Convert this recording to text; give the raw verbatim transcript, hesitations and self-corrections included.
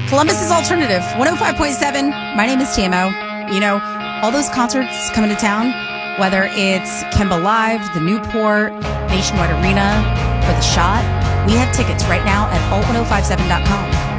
Columbus's Alternative, one oh five point seven. My name is T M O. You know, all those concerts coming to town, whether it's Kemba Live, the Newport, Nationwide Arena, or The Shot, we have tickets right now at alt ten fifty-seven dot com.